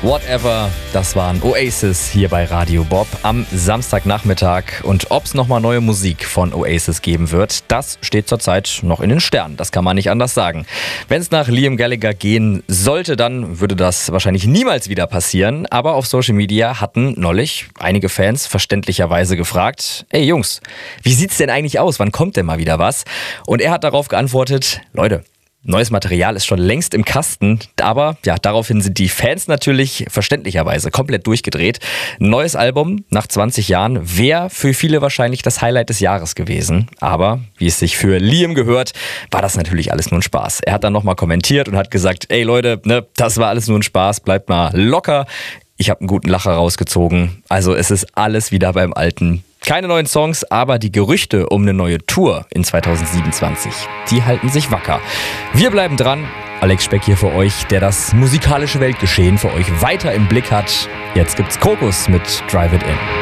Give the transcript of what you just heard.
Whatever, das waren Oasis hier bei Radio Bob am Samstagnachmittag. Und ob es nochmal neue Musik von Oasis geben wird, das steht zurzeit noch in den Sternen. Das kann man nicht anders sagen. Wenn es nach Liam Gallagher gehen sollte, dann würde das wahrscheinlich niemals wieder passieren. Aber auf Social Media hatten neulich einige Fans verständlicherweise gefragt: Ey Jungs, wie sieht's denn eigentlich aus? Wann kommt denn mal wieder was? Und er hat darauf geantwortet: Leute, neues Material ist schon längst im Kasten, aber ja, daraufhin sind die Fans natürlich verständlicherweise komplett durchgedreht. Neues Album nach 20 Jahren wäre für viele wahrscheinlich das Highlight des Jahres gewesen. Aber wie es sich für Liam gehört, war das natürlich alles nur ein Spaß. Er hat dann nochmal kommentiert und hat gesagt: Ey Leute, das war alles nur ein Spaß, bleibt mal locker. Ich habe einen guten Lacher rausgezogen. Also es ist alles wieder beim Alten. Keine neuen Songs, aber die Gerüchte um eine neue Tour in 2027, die halten sich wacker. Wir bleiben dran. Alex Speck hier für euch, der das musikalische Weltgeschehen für euch weiter im Blick hat. Jetzt gibt's Krokus mit Drive It In.